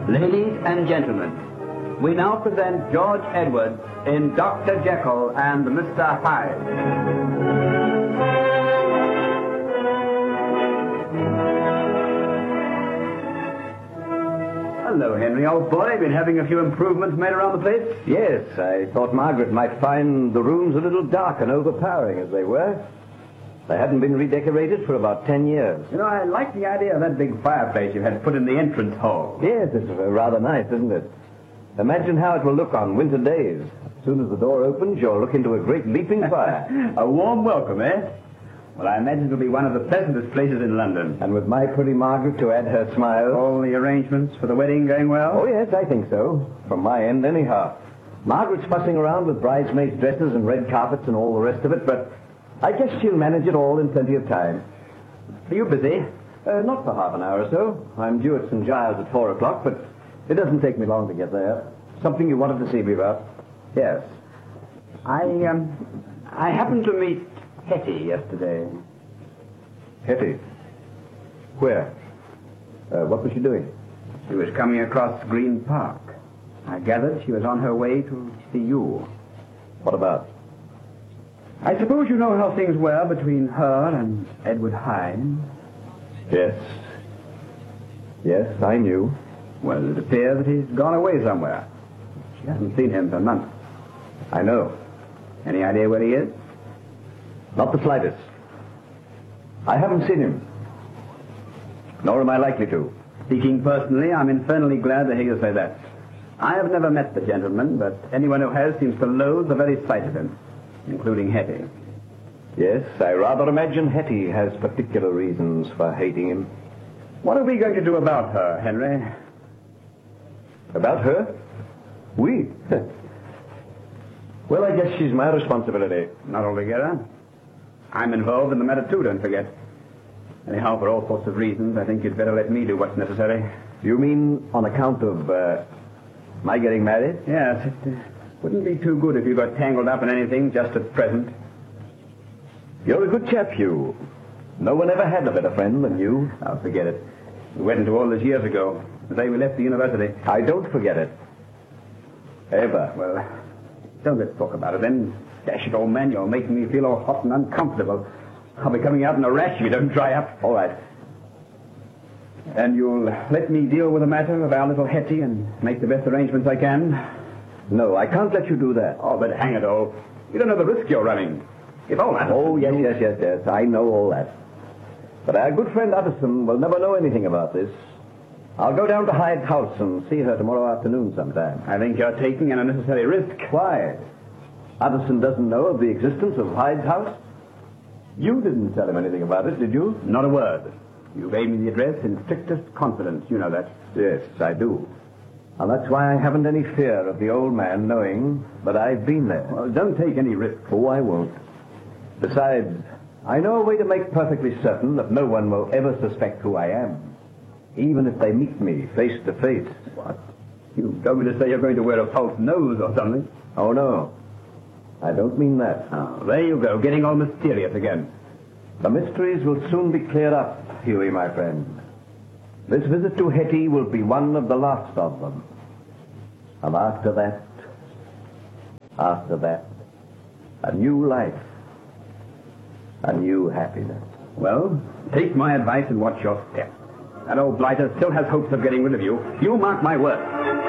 Ladies and gentlemen, we now present George Edwards in Dr. Jekyll and Mr. Hyde. Hello, Henry, old boy. Been having a few improvements made around the place? Yes, I thought Margaret might find the rooms a little dark and overpowering as they were. They hadn't been redecorated for about 10 years. You know, I like the idea of that big fireplace you had put in the entrance hall. Yes, it's rather nice, isn't it? Imagine how it will look on winter days. As soon as the door opens, you'll look into a great leaping fire. A warm welcome, eh? Well, I imagine it'll be one of the pleasantest places in London. And with my pretty Margaret to add her smile. All the arrangements for the wedding going well? Oh, yes, I think so. From my end, anyhow. Margaret's fussing around with bridesmaids' dresses and red carpets and all the rest of it, but I guess she'll manage it all in plenty of time. Are you busy? Not for half an hour or so. I'm due at St. Giles at 4 o'clock, but it doesn't take me long to get there. Something you wanted to see me about? Yes. I happened to meet Hetty yesterday. Hetty? Where? What was she doing? She was coming across Green Park. I gathered she was on her way to see you. What about? I suppose you know how things were between her and Edward Hyde? Yes. Yes, I knew. Well, it appears that he's gone away somewhere. She hasn't seen him for months. I know. Any idea where he is? Not the slightest. I haven't seen him. Nor am I likely to. Speaking personally, I'm infernally glad to hear you say that. I have never met the gentleman, but anyone who has seems to loathe the very sight of him, including Hetty. Yes, I rather imagine Hetty has particular reasons for hating him. What are we going to do about her, Henry? About her? We? Well, I guess she's my responsibility. Not altogether. I'm involved in the matter, too, don't forget. Anyhow, for all sorts of reasons, I think you'd better let me do what's necessary. You mean on account of, my getting married? Yes, it wouldn't be too good if you got tangled up in anything just at present. You're a good chap, Hugh. No one ever had a better friend than you. I'll forget it. We went into all this years ago, the day we left the university. I don't forget it. Ever. Well, don't let's talk about it then. Dash it, old man, you're making me feel all hot and uncomfortable. I'll be coming out in a rash if you don't dry up. All right. And you'll let me deal with the matter of our little Hetty and make the best arrangements I can? No, I can't let you do that. Oh, but hang it all. You don't know the risk you're running. If all Addison... Oh, yes. I know all that. But our good friend Addison will never know anything about this. I'll go down to Hyde's house and see her tomorrow afternoon sometime. I think you're taking an unnecessary risk. Why? Addison doesn't know of the existence of Hyde's house? You didn't tell him anything about it, did you? Not a word. You gave me the address in strictest confidence. You know that. Yes, I do. And that's why I haven't any fear of the old man knowing that I've been there. Well, don't take any risk. Oh, I won't. Besides, I know a way to make perfectly certain that no one will ever suspect who I am, even if they meet me face to face. What? You told me to say you're going to wear a false nose or something. Oh, no. I don't mean that. Oh, there you go, getting all mysterious again. The mysteries will soon be cleared up, Huey, my friend. This visit to Hetty will be one of the last of them. And after that, a new life, a new happiness. Well, take my advice and watch your step. That old blighter still has hopes of getting rid of you. You mark my word.